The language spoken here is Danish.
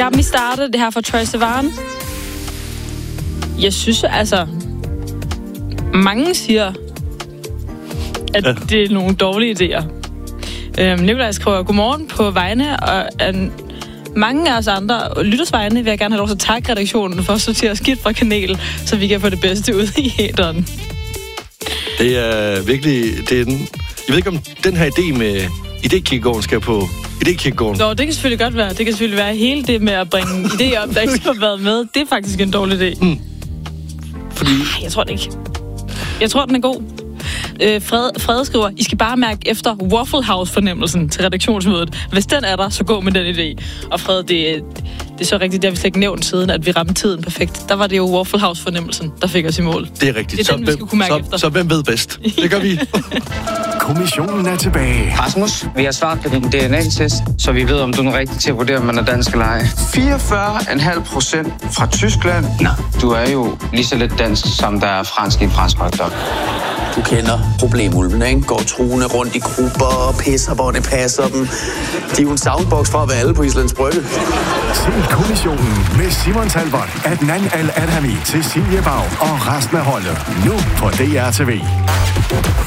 Got Me Started, det her fra Troye Sivan. Jeg synes altså, mange siger, at det er nogle dårlige idéer. Nikolaj skriver, godmorgen på vegne, og mange af os andre lytters vegne vil jeg gerne have lov til at takke redaktionen for at sortere skidt fra kanel, så vi kan få det bedste ud i hæderen. Det er virkelig... Jeg ved ikke, om den her idé med idékirkegården skal på idékirkegården. Nå, det kan selvfølgelig godt være. Det kan selvfølgelig være hele det med at bringe idéer op, der ikke har været med. Det er faktisk en dårlig idé. Fordi... Jeg tror det ikke. Jeg tror, den er god. Frede skriver, I skal bare mærke efter Waffle House-fornemmelsen til redaktionsmødet. Hvis den er der, så gå med den idé. Og Frede, det er så rigtigt, det har vi slet ikke nævnt siden, at vi ramte tiden perfekt. Der var det jo Waffle House-fornemmelsen, der fik os i mål. Det er rigtigt. Det er den, vi skal kunne mærke efter. Så hvem ved bedst? Det gør vi. Kommissionen er tilbage. Rasmus, vi har svaret på din DNA-test, så vi ved, om du er den rigtige til at vurdere, om man er dansk eller ej. 44,5% fra Tyskland. Nå, du er jo lige så lidt dansk, som der er fransk i en fransk hotdog. Du kender problemulvene, ikke? Går truende rundt i grupper og pisser, hvor det passer dem. De er jo en soundbox fra at være alle på Islands Brygge. Se Kommissionen med Simon Talbot, Adnan Al-Adhami, Cecilie Bau og resten af holdet. Nu på DR TV.